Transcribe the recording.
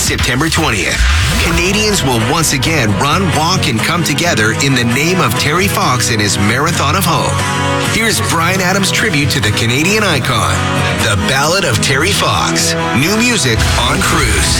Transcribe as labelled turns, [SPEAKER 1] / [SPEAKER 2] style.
[SPEAKER 1] September 20th. Canadians will once again run, walk, and come together in the name of Terry Fox and his Marathon of Hope. Here's Bryan Adams' tribute to the Canadian icon, The Ballad of Terry Fox. New music on Cruise.